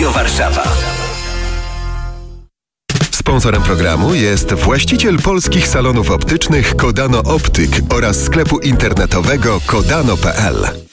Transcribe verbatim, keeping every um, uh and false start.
Radio Warszawa. Sponsorem programu jest właściciel polskich salonów optycznych Kodano Optyk oraz sklepu internetowego kodano kropka p l.